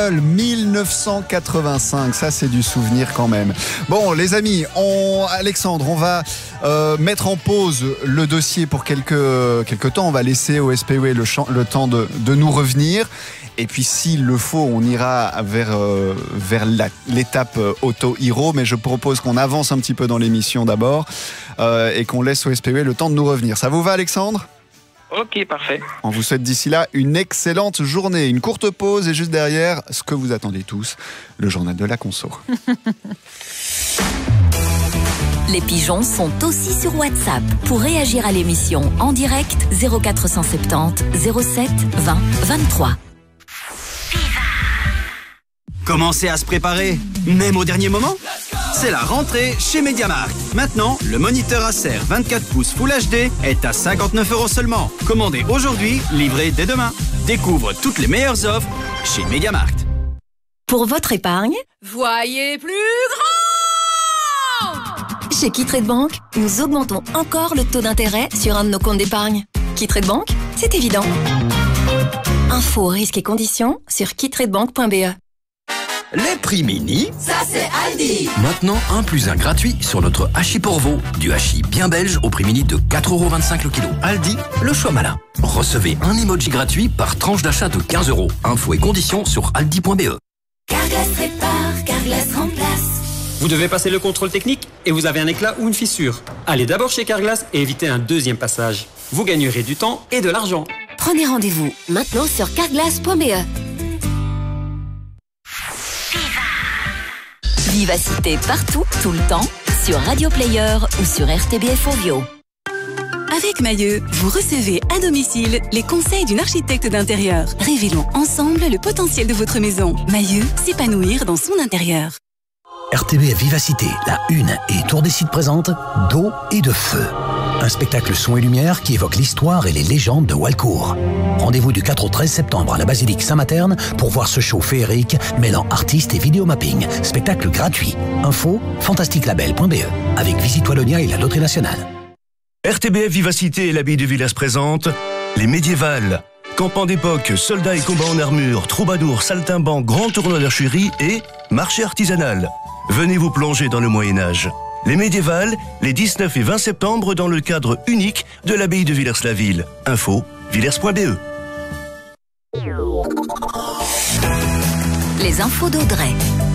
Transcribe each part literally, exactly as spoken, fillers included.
mille neuf cent quatre-vingt-cinq, ça c'est du souvenir quand même. Bon les amis, on, Alexandre, on va euh, mettre en pause le dossier pour quelques, quelques temps. On va laisser au S P O E le, champ, le temps de, de nous revenir. Et puis s'il le faut, on ira vers, euh, vers la, l'étape Auto Hero. Mais je propose qu'on avance un petit peu dans l'émission d'abord euh, et qu'on laisse au S P O E le temps de nous revenir. Ça vous va Alexandre ? Ok, parfait. On vous souhaite d'ici là une excellente journée. Une courte pause et juste derrière, ce que vous attendez tous, le journal de la conso. Les pigeons sont aussi sur WhatsApp. Pour réagir à l'émission en direct, zéro quatre cent soixante-dix zéro sept vingt vingt-trois. Commencez à se préparer, même au dernier moment. C'est la rentrée chez MediaMarkt. Maintenant, le moniteur Acer vingt-quatre pouces Full H D est à cinquante-neuf euros seulement. Commandez aujourd'hui, livré dès demain. Découvre toutes les meilleures offres chez MediaMarkt. Pour votre épargne, voyez plus grand! Chez Quitrade Bank, nous augmentons encore le taux d'intérêt sur un de nos comptes d'épargne. Quitrade Bank, c'est évident. Infos, risques et conditions sur quitradebank point b e. Les prix mini, ça c'est Aldi. Maintenant, un plus un gratuit sur notre hachis Porvo. Du hachis bien belge au prix mini de quatre euros vingt-cinq le kilo. Aldi, le choix malin. Recevez un emoji gratuit par tranche d'achat de quinze euros. Infos et conditions sur aldi point b e. Carglass répare, Carglass remplace. Vous devez passer le contrôle technique et vous avez un éclat ou une fissure. Allez d'abord chez Carglass et évitez un deuxième passage. Vous gagnerez du temps et de l'argent. Prenez rendez-vous maintenant sur carglass point b e. Vivacité partout, tout le temps, sur Radio Player ou sur R T B F Audio. Avec Mailleux, vous recevez à domicile les conseils d'une architecte d'intérieur. Révélons ensemble le potentiel de votre maison. Mailleux, s'épanouir dans son intérieur. R T B F Vivacité, la une et Tour des Sites présente d'eau et de feu. Un spectacle son et lumière qui évoque l'histoire et les légendes de Walcourt. Rendez-vous du quatre au treize septembre à la basilique Saint-Materne pour voir ce show féerique mêlant artistes et vidéomapping. Spectacle gratuit. Info, fantastique label point b e avec Visite Wallonia et la Loterie Nationale. R T B F Vivacité et l'abbaye de Villers présente les médiévales. Campement d'époque, soldats et combats en armure, troubadours, saltimbanques, grand tournoi d'archerie et marché artisanal. Venez vous plonger dans le Moyen-Âge. Les médiévales, les dix-neuf et vingt septembre dans le cadre unique de l'abbaye de Villers-la-Ville. Info, villers point b e. Les infos d'Audrey.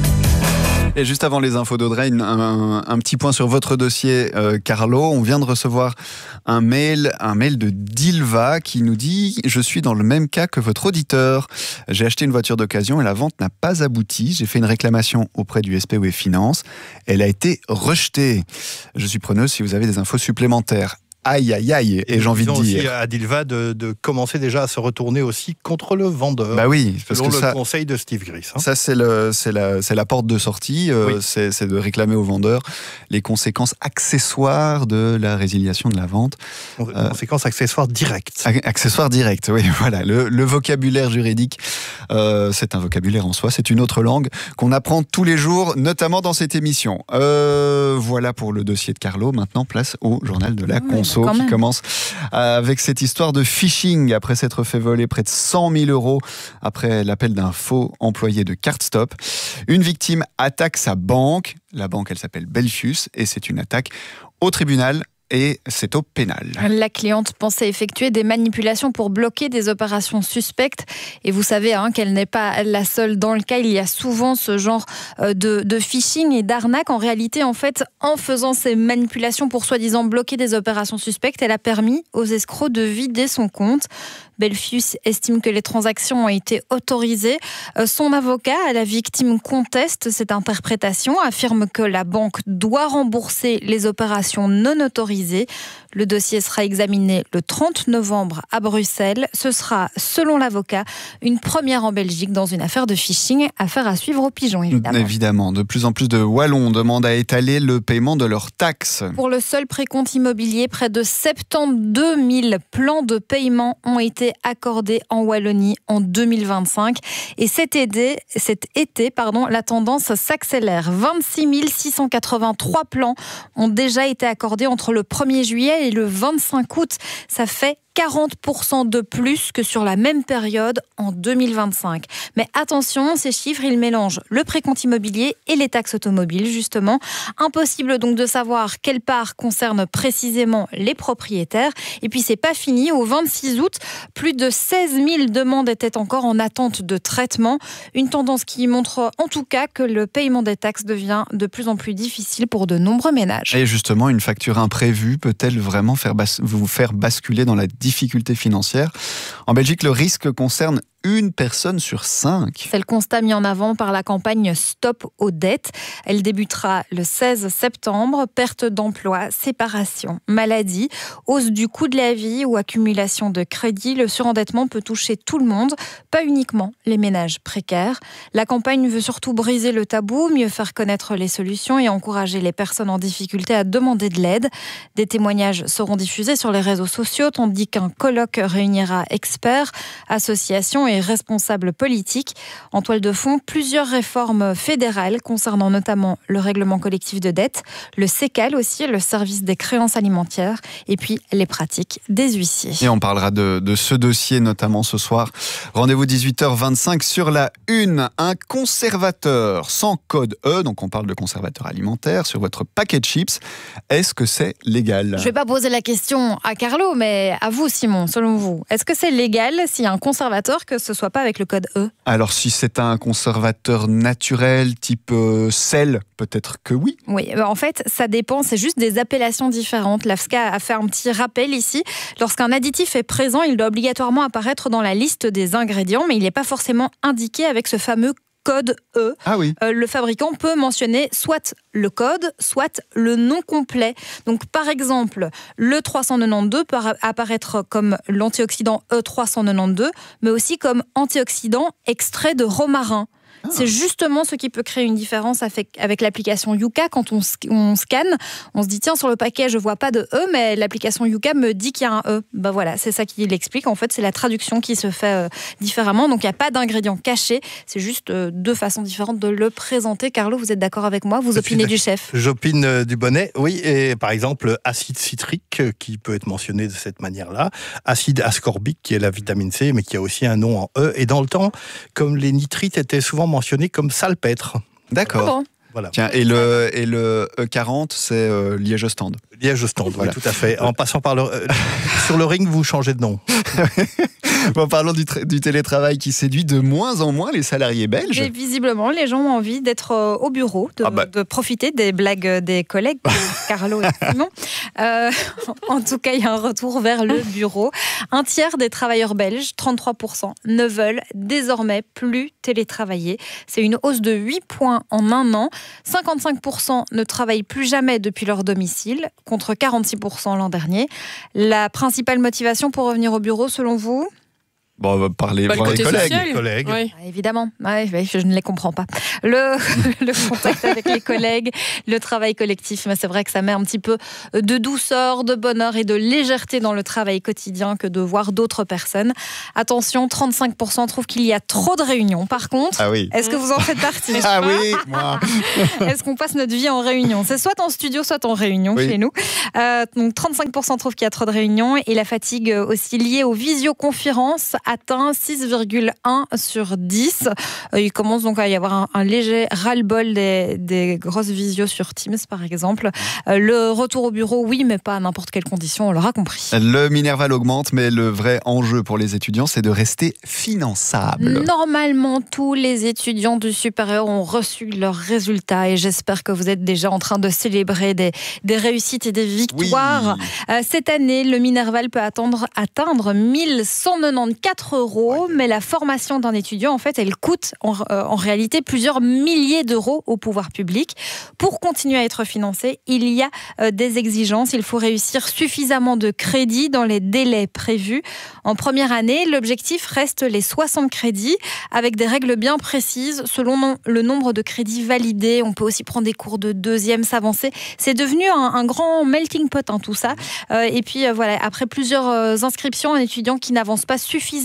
Et juste avant les infos d'Audrey, un, un, un petit point sur votre dossier, euh, Carlo. On vient de recevoir un mail, un mail de Dilva qui nous dit « Je suis dans le même cas que votre auditeur. J'ai acheté une voiture d'occasion et la vente n'a pas abouti. J'ai fait une réclamation auprès du S P O E Finance. Elle a été rejetée. Je suis preneuse si vous avez des infos supplémentaires. » Aïe, aïe, aïe, et, et j'ai envie de dire. Aussi à Dilva de, de commencer déjà à se retourner aussi contre le vendeur. Bah oui, parce selon que le ça, conseil de Steve Gris. Hein. Ça, c'est, le, c'est, la, c'est la porte de sortie, euh, oui. c'est, c'est de réclamer au vendeur les conséquences accessoires de la résiliation de la vente. Euh, conséquences accessoires directes. Accessoires directes, oui, voilà. Le, le vocabulaire juridique, euh, c'est un vocabulaire en soi, c'est une autre langue qu'on apprend tous les jours, notamment dans cette émission. Euh, voilà pour le dossier de Carlo. Maintenant, place au journal de la oui, conso. Qui commence avec cette histoire de phishing après s'être fait voler près de cent mille euros après l'appel d'un faux employé de CardStop. Une victime attaque sa banque. La banque, elle s'appelle Belfius et c'est une attaque au tribunal. Et c'est au pénal. La cliente pensait effectuer des manipulations pour bloquer des opérations suspectes. Et vous savez hein, qu'elle n'est pas la seule dans le cas. Il y a souvent ce genre de, de phishing et d'arnaque. En réalité, en fait, en faisant ces manipulations pour soi-disant bloquer des opérations suspectes, elle a permis aux escrocs de vider son compte. Belfius estime que les transactions ont été autorisées. Son avocat à la victime conteste cette interprétation, affirme que la banque doit rembourser les opérations non autorisées. Le dossier sera examiné le trente novembre à Bruxelles. Ce sera, selon l'avocat, une première en Belgique dans une affaire de phishing. Affaire à suivre aux pigeons, évidemment. Évidemment. De plus en plus de Wallons demandent à étaler le paiement de leurs taxes. Pour le seul précompte immobilier, près de soixante-douze mille plans de paiement ont été accordés en Wallonie en deux mille vingt-cinq. Et cet été, cet été pardon, la tendance s'accélère. vingt-six mille six cent quatre-vingt-trois plans ont déjà été accordés entre le premier juillet et le vingt-cinq août. Ça fait quarante pour cent de plus que sur la même période en deux mille vingt-cinq. Mais attention, ces chiffres, ils mélangent le précompte immobilier et les taxes automobiles, justement. Impossible donc de savoir quelle part concerne précisément les propriétaires. Et puis, c'est pas fini. Au vingt-six août, plus de seize mille demandes étaient encore en attente de traitement. Une tendance qui montre en tout cas que le paiement des taxes devient de plus en plus difficile pour de nombreux ménages. Et justement, une facture imprévue peut-elle vraiment faire bas- vous faire basculer dans la difficulté financière ? En Belgique, le risque concerne une personne sur cinq. C'est le constat mis en avant par la campagne Stop aux dettes. Elle débutera le seize septembre. Perte d'emploi, séparation, maladie, hausse du coût de la vie ou accumulation de crédits. Le surendettement peut toucher tout le monde, pas uniquement les ménages précaires. La campagne veut surtout briser le tabou, mieux faire connaître les solutions et encourager les personnes en difficulté à demander de l'aide. Des témoignages seront diffusés sur les réseaux sociaux, tandis qu'un colloque réunira experts, associations et responsables politiques. En toile de fond, plusieurs réformes fédérales concernant notamment le règlement collectif de dette, le C E C A L aussi, le service des créances alimentaires, et puis les pratiques des huissiers. Et on parlera de, de ce dossier notamment ce soir. Rendez-vous dix-huit heures vingt-cinq sur la une. Un conservateur sans code E, donc on parle de conservateur alimentaire, sur votre paquet de chips. Est-ce que c'est légal ? Je ne vais pas poser la question à Carlo, mais à vous Simon, selon vous. Est-ce que c'est légal s'il y a un conservateur que ce soit pas avec le code E ? Alors si c'est un conservateur naturel type euh, sel, peut-être que oui. Oui, en fait, ça dépend, c'est juste des appellations différentes. L'A F S C A a fait un petit rappel ici. Lorsqu'un additif est présent, il doit obligatoirement apparaître dans la liste des ingrédients, mais il n'est pas forcément indiqué avec ce fameux code E. Ah oui. Euh, le fabricant peut mentionner soit le code, soit le nom complet. Donc, par exemple, le trois cent quatre-vingt-douze peut apparaître comme l'antioxydant E trois cent quatre-vingt-douze, mais aussi comme antioxydant extrait de romarin. Ah. C'est justement ce qui peut créer une différence avec, avec l'application Yuka. Quand on, on scanne, on se dit tiens, sur le paquet je vois pas de E, mais l'application Yuka me dit qu'il y a un E. Ben voilà, c'est ça qui l'explique. En fait, c'est la traduction qui se fait euh, différemment. Donc il n'y a pas d'ingrédients cachés, c'est juste euh, deux façons différentes de le présenter. Carlo, vous êtes d'accord avec moi ? Vous opinez du chef ? J'opine euh, du bonnet, oui. Et par exemple, acide citrique euh, qui peut être mentionné de cette manière-là, acide ascorbique qui est la vitamine C, mais qui a aussi un nom en E. Et dans le temps, comme les nitrites étaient souvent mentionné comme salpêtre. D'accord. Ah bon. Voilà. Tiens, et le, et le E quarante, c'est euh, liège au stand. Liège au stand, voilà. Oui, tout à fait. En passant par le... Euh, sur le ring, vous changez de nom. Bon, parlons du, tra- du télétravail qui séduit de moins en moins les salariés belges. Et visiblement, les gens ont envie d'être au bureau, de, ah bah. de profiter des blagues des collègues, Carlo et Simon. Euh, en tout cas, il y a un retour vers le bureau. Un tiers des travailleurs belges, trente-trois pour cent, ne veulent désormais plus télétravailler. C'est une hausse de huit points en un an. cinquante-cinq pour cent ne travaillent plus jamais depuis leur domicile, contre quarante-six pour cent l'an dernier. La principale motivation pour revenir au bureau, selon vous ? Bon, on va parler bah, voir les collègues. Les collègues. Oui. Évidemment, ouais, je ne les comprends pas. Le, le contact avec les collègues, le travail collectif, mais c'est vrai que ça met un petit peu de douceur, de bonheur et de légèreté dans le travail quotidien que de voir d'autres personnes. Attention, trente-cinq pour cent trouvent qu'il y a trop de réunions. Par contre, ah oui. Est-ce que vous en faites partie ? Ah oui, moi. Est-ce qu'on passe notre vie en réunion ? C'est soit en studio, soit en réunion oui. chez nous. Euh, donc trente-cinq pour cent trouvent qu'il y a trop de réunions et la fatigue aussi liée aux visioconférences atteint six virgule un sur dix. Euh, il commence donc à y avoir un, un léger ras-le-bol des, des grosses visios sur Teams, par exemple. Euh, le retour au bureau, oui, mais pas à n'importe quelle condition, on l'aura compris. Le Minerval augmente, mais le vrai enjeu pour les étudiants, c'est de rester finançable. Normalement, tous les étudiants du supérieur ont reçu leurs résultats et j'espère que vous êtes déjà en train de célébrer des, des réussites et des victoires. Oui. Euh, cette année, le Minerval peut attendre, atteindre mille cent quatre-vingt-quatorze euros, mais la formation d'un étudiant, en fait, elle coûte en, euh, en réalité plusieurs milliers d'euros au pouvoir public. Pour continuer à être financé, il y a euh, des exigences. Il faut réussir suffisamment de crédits dans les délais prévus. En première année, l'objectif reste les soixante crédits, avec des règles bien précises selon non, le nombre de crédits validés. On peut aussi prendre des cours de deuxième, s'avancer. C'est devenu un, un grand melting pot, hein, tout ça. Euh, et puis, euh, voilà, après plusieurs euh, inscriptions, un étudiant qui n'avance pas suffisamment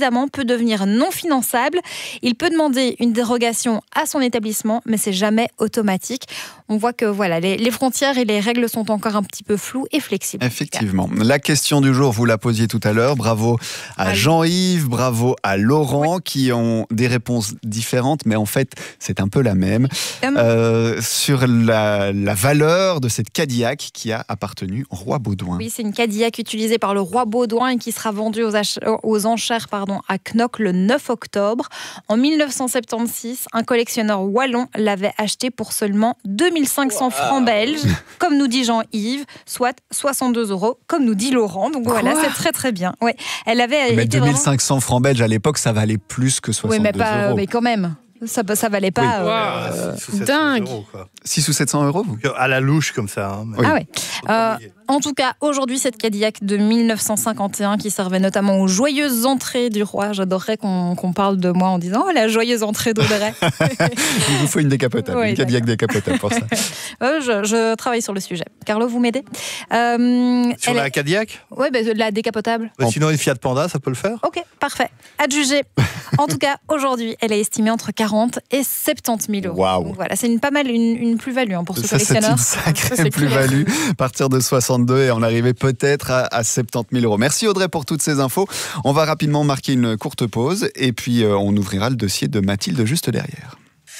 suffisamment peut devenir non finançable. Il peut demander une dérogation à son établissement, mais c'est jamais automatique. On voit que voilà, les, les frontières et les règles sont encore un petit peu floues et flexibles. Effectivement. La question du jour, vous la posiez tout à l'heure. Bravo à Allez. Jean-Yves, bravo à Laurent, oui. qui ont des réponses différentes, mais en fait, c'est un peu la même. Hum. Euh, sur la, la valeur de cette Cadillac qui a appartenu au roi Baudouin. Oui, c'est une Cadillac utilisée par le roi Baudouin et qui sera vendue aux, ach- aux enchères pardon, à Knock le neuf octobre. En dix-neuf cent soixante-seize, un collectionneur wallon l'avait achetée pour seulement deux mille cinq cents wow. francs belges, comme nous dit Jean-Yves, soit soixante-deux euros, comme nous dit Laurent. Donc voilà, Quoi c'est très très bien. Ouais. Elle avait mais été deux mille cinq cents vraiment... francs belges à l'époque, ça valait plus que soixante-deux oui, mais pas, euros. Mais quand même. Ça, ça valait pas. Oui. Euh, wow. dingue. Euros, six ou sept cents euros à la louche comme ça. Hein, mais... oui. Ah ouais. Euh, en tout cas, aujourd'hui, cette Cadillac de dix-neuf cent cinquante et un qui servait notamment aux joyeuses entrées du roi. J'adorerais qu'on, qu'on parle de moi en disant oh, la joyeuse entrée d'Audrey. Il vous faut une décapotable, oui, une Cadillac décapotable pour ça. euh, je, je travaille sur le sujet. Carlo, vous m'aidez euh, Sur la est... Cadillac Oui, bah, la décapotable. Bah, sinon, une Fiat Panda, ça peut le faire. Ok, parfait. À juger. En tout cas, aujourd'hui, elle est estimée entre quarante et soixante-dix mille euros. Wow. Donc voilà, c'est une, pas mal une, une plus-value hein, pour ce ça, collectionneur. C'est une sacrée ça, c'est plus-value. À partir de soixante-deux et on arrivait peut-être à, à soixante-dix mille euros. Merci Audrey pour toutes ces infos. On va rapidement marquer une courte pause et puis euh, on ouvrira le dossier de Mathilde juste derrière.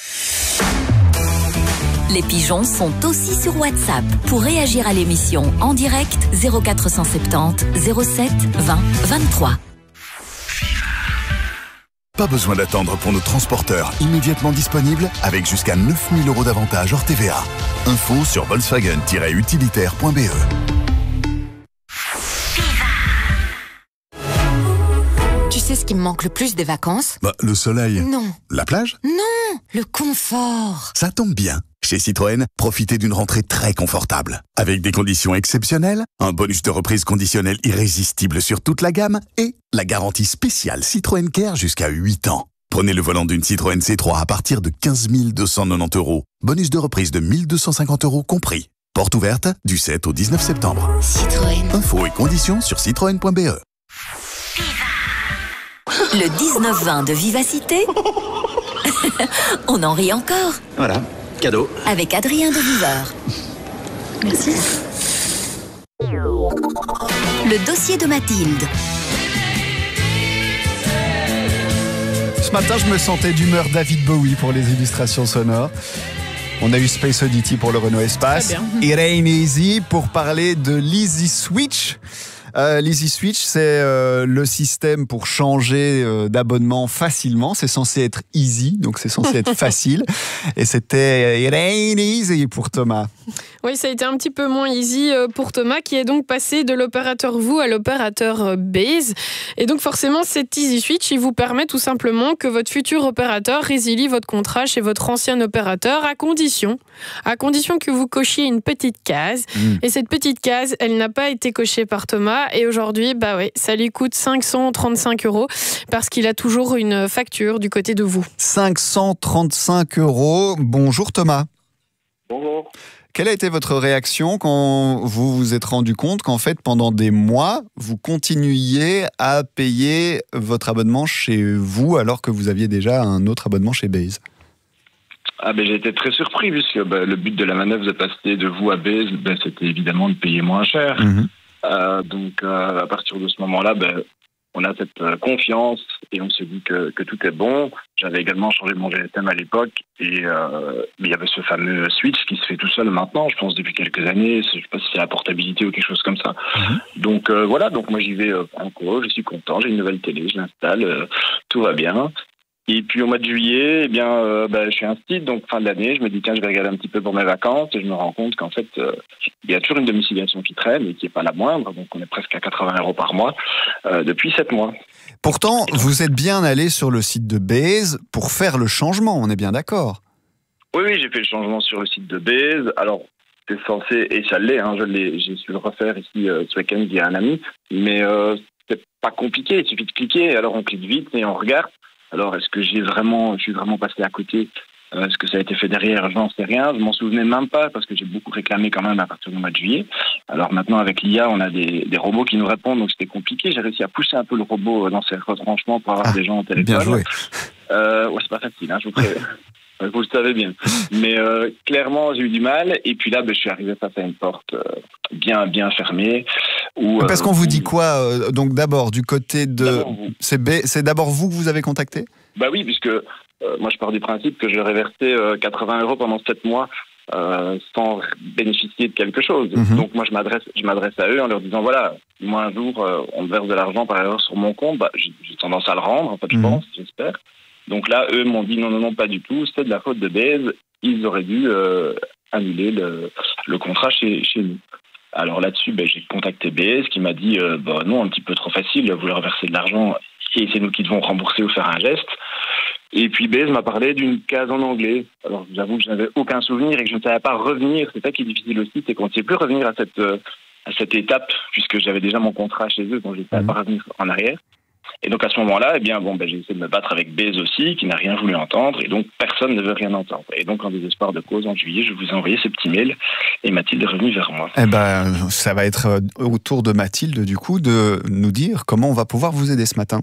Les pigeons sont aussi sur WhatsApp. Pour réagir à l'émission en direct, zéro quatre cent soixante-dix zéro sept vingt vingt-trois. Pas besoin d'attendre pour nos transporteurs immédiatement disponibles avec jusqu'à neuf mille euros d'avantages hors T V A. Info sur volkswagen tiret utilitaire point b e. Tu sais ce qui me manque le plus des vacances ? Bah, le soleil. Non. La plage ? Non, le confort. Ça tombe bien. Chez Citroën, profitez d'une rentrée très confortable. Avec des conditions exceptionnelles, un bonus de reprise conditionnel irrésistible sur toute la gamme et la garantie spéciale Citroën Care jusqu'à huit ans. Prenez le volant d'une Citroën C trois à partir de quinze mille deux cent quatre-vingt-dix euros. Bonus de reprise de mille deux cent cinquante euros compris. Porte ouverte du sept au dix-neuf septembre. Citroën. Infos et conditions sur citroën point b e. Le dix-neuf vingt de Vivacité. On en rit encore. Voilà. Cadeau. Avec Adrien de Viveur. Merci. Le dossier de Mathilde. Ce matin, je me sentais d'humeur David Bowie pour les illustrations sonores. On a eu Space Oddity pour le Renault Espace. It Ain't Easy pour parler de l'Easy Switch. Euh, L'Easy Switch, c'est euh, le système pour changer euh, d'abonnement facilement. C'est censé être easy, donc c'est censé être facile. Et c'était It Ain't Easy pour Thomas. Oui, ça a été un petit peu moins easy pour Thomas, qui est donc passé de l'opérateur Vous à l'opérateur Base. Et donc forcément, cet Easy Switch, il vous permet tout simplement que votre futur opérateur résilie votre contrat chez votre ancien opérateur à condition, à condition que vous cochiez une petite case. Mmh. Et cette petite case, elle n'a pas été cochée par Thomas. Et aujourd'hui, bah ouais, ça lui coûte cinq cent trente-cinq euros parce qu'il a toujours une facture du côté de Vous. cinq cent trente-cinq euros. Bonjour Thomas. Bonjour. Quelle a été votre réaction quand vous vous êtes rendu compte qu'en fait, pendant des mois, vous continuiez à payer votre abonnement chez Vous alors que vous aviez déjà un autre abonnement chez Base ? Ah ben, j'ai été très surpris puisque ben, le but de la manœuvre de passer de Vous à Base, ben, c'était évidemment de payer moins cher. Mmh. Euh, donc euh, à partir de ce moment-là, ben, on a cette euh, confiance et on se dit que, que tout est bon. J'avais également changé mon G S M à l'époque et euh, il y avait ce fameux switch qui se fait tout seul maintenant, je pense depuis quelques années. Je ne sais pas si c'est la portabilité ou quelque chose comme ça. Mmh. Donc euh, voilà, donc moi j'y vais euh, en cours, je suis content, j'ai une nouvelle télé, je l'installe, euh, tout va bien. Et puis au mois de juillet, eh bien, euh, bah, je suis un site, donc fin de l'année, je me dis tiens, je vais regarder un petit peu pour mes vacances et je me rends compte qu'en fait, euh, il y a toujours une domiciliation qui traîne et qui n'est pas la moindre, donc on est presque à quatre-vingts euros par mois euh, depuis sept mois. Pourtant, vous êtes bien allé sur le site de Base pour faire le changement, on est bien d'accord ? Oui, oui, j'ai fait le changement sur le site de Base. Alors, c'est censé, et ça l'est, hein, je l'ai, j'ai su le refaire ici euh, ce week-end via un ami, mais euh, c'est pas compliqué, il suffit de cliquer, alors on clique vite et on regarde. Alors, est-ce que j'ai vraiment, je suis vraiment passé à côté ? Euh, ce que ça a été fait derrière, j'en sais rien. Je m'en souvenais même pas parce que j'ai beaucoup réclamé quand même à partir du mois de juillet. Alors maintenant, avec l'I A, on a des, des robots qui nous répondent, donc c'était compliqué. J'ai réussi à pousser un peu le robot dans ses retranchements pour avoir ah, des gens au téléphone. Bien joué. Euh, ouais, c'est pas facile, hein, je vous préviens. Vous le savez bien. Mais euh, clairement, j'ai eu du mal. Et puis là, ben, je suis arrivé face à une porte euh, bien, bien fermée. Où, Parce euh, qu'on vous dit quoi euh, Donc d'abord, du côté de... C'est, B... c'est d'abord vous que vous avez contacté ? Bah oui, puisque euh, moi, je pars du principe que je leur ai versé euh, quatre-vingts euros pendant sept mois euh, sans bénéficier de quelque chose. Mm-hmm. Donc moi, je m'adresse, je m'adresse à eux en leur disant, voilà, moi, un jour, euh, on me verse de l'argent par erreur sur mon compte. Bah, j'ai, j'ai tendance à le rendre, en fait, je mm-hmm. pense, j'espère. Donc là, eux m'ont dit non, non, non, pas du tout, c'est de la faute de Baze, ils auraient dû euh, annuler le, le contrat chez, chez nous. Alors là-dessus, ben, j'ai contacté Baze qui m'a dit euh, bah, non, un petit peu trop facile, vous leur versez de l'argent et c'est nous qui devons rembourser ou faire un geste. Et puis Baze m'a parlé d'une case en anglais. Alors j'avoue que je n'avais aucun souvenir et que je ne savais pas revenir, c'est ça qui est difficile aussi, c'est qu'on ne sait plus revenir à cette, euh, à cette étape, puisque j'avais déjà mon contrat chez eux, donc je ne savais pas revenir en arrière. Et donc à ce moment-là, eh bien, bon, ben, j'ai essayé de me battre avec Baze aussi, qui n'a rien voulu entendre, et donc personne ne veut rien entendre. Et donc en désespoir de cause, en juillet, je vous ai envoyé ce petit mail, et Mathilde est revenue vers moi. Eh ben, ça va être au tour de Mathilde, du coup, de nous dire comment on va pouvoir vous aider ce matin.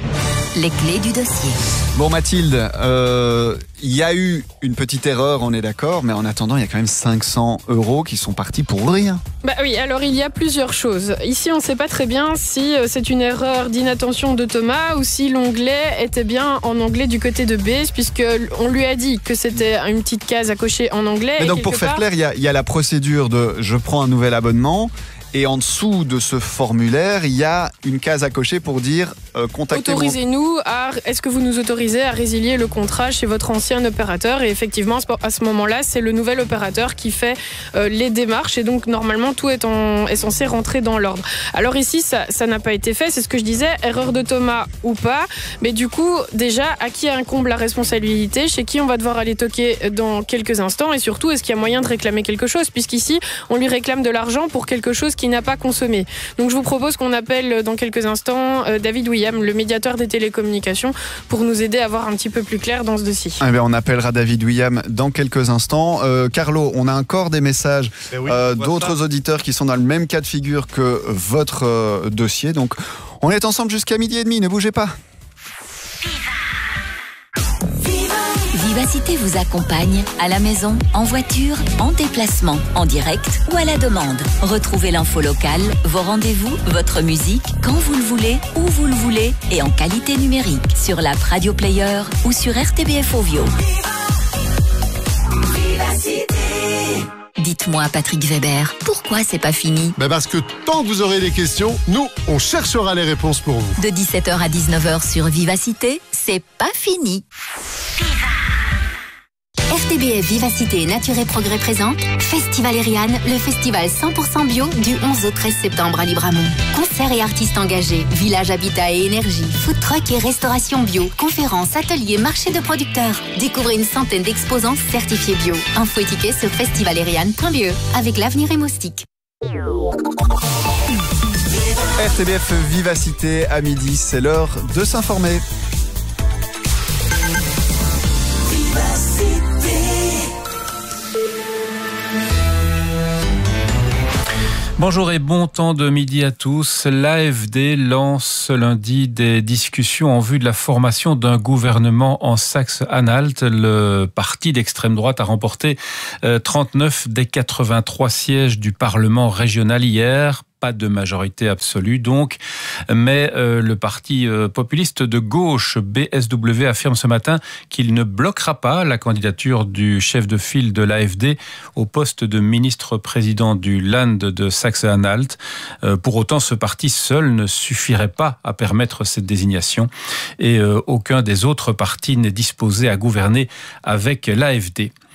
Les clés du dossier. Bon Mathilde, il euh, y a eu une petite erreur, on est d'accord, mais en attendant, il y a quand même cinq cents euros qui sont partis pour rien. Bah oui, alors il y a plusieurs choses. Ici, on ne sait pas très bien si c'est une erreur d'inattention de Thomas ou si l'onglet était bien en anglais du côté de Baze, puisqu'on lui a dit que c'était une petite case à cocher en anglais. Mais donc pour faire part... clair, il y a, y a la procédure de je prends un nouvel abonnement. Et en dessous de ce formulaire, il y a une case à cocher pour dire euh, contactez-vous. Autorisez-nous à, est-ce que vous nous autorisez à résilier le contrat chez votre ancien opérateur ? Et effectivement, à ce moment-là, c'est le nouvel opérateur qui fait euh, les démarches. Et donc, normalement, tout est, en, est censé rentrer dans l'ordre. Alors ici, ça, ça n'a pas été fait. C'est ce que je disais, erreur de Thomas ou pas. Mais du coup, déjà, à qui incombe la responsabilité ? Chez qui on va devoir aller toquer dans quelques instants ? Et surtout, est-ce qu'il y a moyen de réclamer quelque chose ? Puisqu'ici, on lui réclame de l'argent pour quelque chose qui n'a pas consommé. Donc je vous propose qu'on appelle dans quelques instants euh, David William, le médiateur des télécommunications, pour nous aider à voir un petit peu plus clair dans ce dossier. Eh bien, on appellera David William dans quelques instants. Euh, Carlo, on a encore des messages oui, euh, d'autres ça. auditeurs qui sont dans le même cas de figure que votre euh, dossier. Donc on est ensemble jusqu'à midi et demi, ne bougez pas. Vivacité vous accompagne à la maison, en voiture, en déplacement, en direct ou à la demande. Retrouvez l'info locale, vos rendez-vous, votre musique, quand vous le voulez, où vous le voulez et en qualité numérique sur l'app Radio Player ou sur R T B F Ovio. Dites-moi, Patrick Weber, pourquoi c'est pas fini ? Ben parce que tant que vous aurez des questions, nous, on cherchera les réponses pour vous. De dix-sept heures à dix-neuf heures sur Vivacité, c'est pas fini. R T B F Vivacité et Nature et Progrès présente Festival Eriane, le festival cent pour cent bio du onze au treize septembre à Libramont. Concerts et artistes engagés, village habitat et énergie, food truck et restauration bio, conférences, ateliers, marché de producteurs. Découvrez une centaine d'exposants certifiés bio. Info et tickets sur festivaleriane point b e avec l'avenir et Moustique. R T B F Vivacité à midi, c'est l'heure de s'informer. Bonjour et bon temps de midi à tous. L'A F D lance ce lundi des discussions en vue de la formation d'un gouvernement en Saxe-Anhalt. Le parti d'extrême droite a remporté trente-neuf des quatre-vingt-trois sièges du Parlement régional hier. Pas de majorité absolue donc, mais euh, le parti euh, populiste de gauche B S W affirme ce matin qu'il ne bloquera pas la candidature du chef de file de l'A F D au poste de ministre-président du Land de Saxe-Anhalt. Euh, pour autant, ce parti seul ne suffirait pas à permettre cette désignation et euh, aucun des autres partis n'est disposé à gouverner avec l'A F D.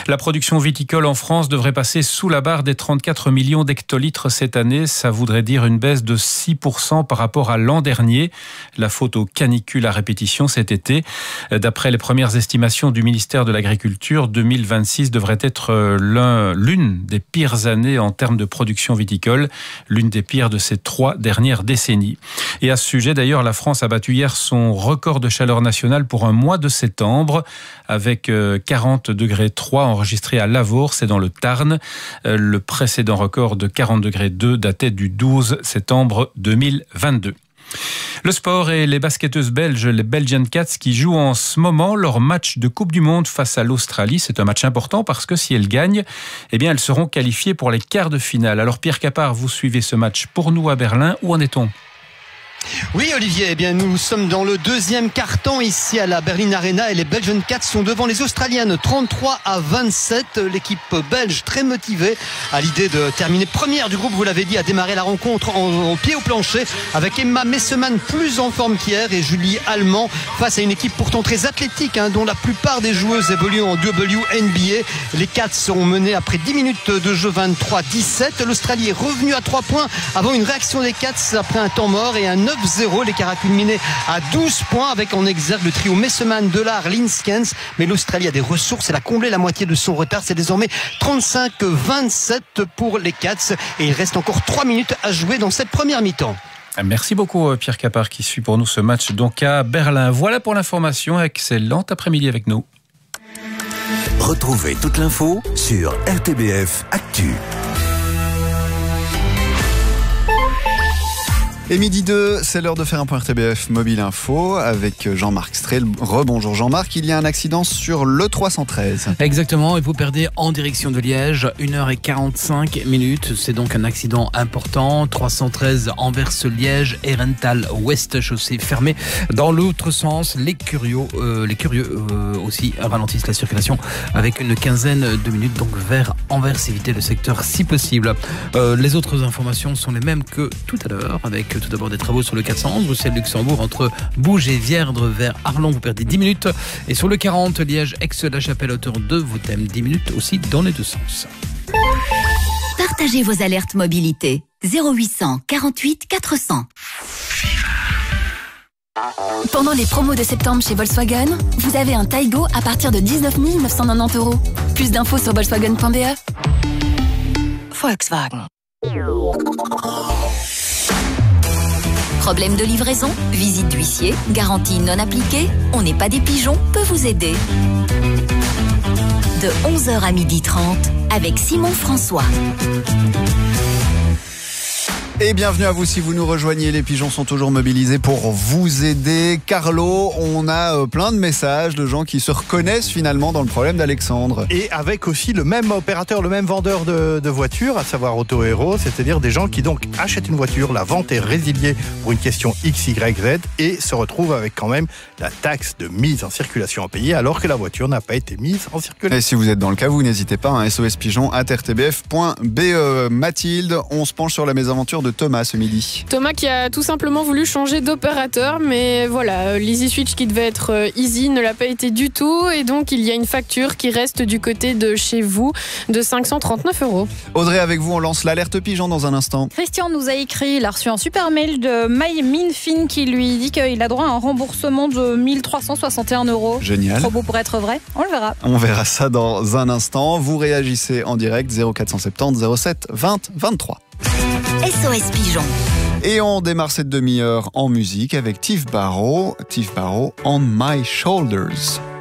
La production viticole en France devrait passer sous la barre des trente-quatre millions d'hectolitres cette année. Ça voudrait dire une baisse de six pour cent par rapport à l'an dernier. La faute aux canicules à répétition cet été. D'après les premières estimations du ministère de l'Agriculture, deux mille vingt-six devrait être l'un, l'une des pires années en termes de production viticole, l'une des pires de ces trois dernières décennies. Et à ce sujet, d'ailleurs, la France a battu hier son record de chaleur nationale pour un mois de septembre, avec quarante degrés trois enregistrés à Lavaur, c'est dans le Tarn. Le précédent record de quarante degrés deux datait du douze septembre deux mille vingt-deux. Le sport et les basketteuses belges, les Belgian Cats, qui jouent en ce moment leur match de Coupe du Monde face à l'Australie. C'est un match important parce que si elles gagnent, eh bien elles seront qualifiées pour les quarts de finale. Alors Pierre Capard, vous suivez ce match pour nous à Berlin. Où en est-on ? Oui Olivier, eh bien nous sommes dans le deuxième quart-temps ici à la Berlin Arena et les Belgian Cats sont devant les Australiennes trente-trois à vingt-sept. L'équipe belge très motivée à l'idée de terminer première du groupe, vous l'avez dit, a démarré la rencontre en, en pied au plancher avec Emma Messemann plus en forme qu'hier et Julie Allemand face à une équipe pourtant très athlétique hein, dont la plupart des joueuses évoluent en W N B A. Les Cats sont menés après dix minutes de jeu vingt-trois à dix-sept. L'Australie est revenue à trois points avant une réaction des Cats après un temps mort et un neuf zéro. L'écart a culminé à douze points avec en exergue le trio Messemann, Delard, Linskens. Mais l'Australie a des ressources. Elle a comblé la moitié de son retard. C'est désormais trente-cinq vingt-sept pour les Cats. Et il reste encore trois minutes à jouer dans cette première mi-temps. Merci beaucoup Pierre Capard qui suit pour nous ce match donc à Berlin. Voilà pour l'information. Excellent après-midi avec nous. Retrouvez toute l'info sur R T B F Actu. Et midi deux, c'est l'heure de faire un point R T B F Mobile Info avec Jean-Marc Strel. Rebonjour Jean-Marc, il y a un accident sur le trois cent treize. Exactement, et vous perdez en direction de Liège, une heure quarante-cinq minutes. C'est donc un accident important. trois cent treize Anvers-Liège, Ehrenthal Ouest, chaussée fermée. Dans l'autre sens, les curieux, euh, les curieux euh, aussi ralentissent la circulation avec une quinzaine de minutes donc vers Anvers. Évitez le secteur si possible. Euh, les autres informations sont les mêmes que tout à l'heure avec tout d'abord des travaux sur le quatre cent onze, Bruxelles-Luxembourg, entre Bouges et Vierdre vers Arlon, vous perdez dix minutes. Et sur le quarante, Liège-Aix-la-Chapelle, hauteur de Vautem, dix minutes aussi dans les deux sens. Partagez vos alertes mobilité. zéro huit cent quarante-huit quatre cents. Pendant les promos de septembre chez Volkswagen, vous avez un Taigo à partir de dix-neuf mille neuf cent quatre-vingt-dix euros. Plus d'infos sur volkswagen point b e. Volkswagen. Problème de livraison, visite d'huissier, garantie non appliquée, on n'est pas des pigeons, peut vous aider. De onze heures à midi trente avec Simon François. Et bienvenue à vous si vous nous rejoignez. Les pigeons sont toujours mobilisés pour vous aider. Carlo, on a plein de messages de gens qui se reconnaissent finalement dans le problème d'Alexandre. Et avec aussi le même opérateur, le même vendeur de, de voitures, à savoir Auto Hero, c'est-à-dire des gens qui donc achètent une voiture, la vente est résiliée pour une question X, Y, Z et se retrouvent avec quand même la taxe de mise en circulation à payer alors que la voiture n'a pas été mise en circulation. Et si vous êtes dans le cas, vous n'hésitez pas, hein, S O S pigeon arobase r t b f point b e. Mathilde, on se penche sur la mésaventure de Thomas ce midi. Thomas qui a tout simplement voulu changer d'opérateur, mais voilà, l'Easy Switch qui devait être easy ne l'a pas été du tout, et donc il y a une facture qui reste du côté de chez vous de cinq cent trente-neuf euros. Audrey, avec vous, on lance l'alerte pigeon dans un instant. Christian nous a écrit, il a reçu un super mail de MyMinFin qui lui dit qu'il a droit à un remboursement de mille trois cent soixante et un euros. Génial. Trop beau pour être vrai, on le verra. On verra ça dans un instant. Vous réagissez en direct, zéro quatre cent soixante-dix zéro sept vingt vingt-trois. S O S Pigeon. Et on démarre cette demi-heure en musique avec Tiff Barrow. Tiff Barrow, On My Shoulders.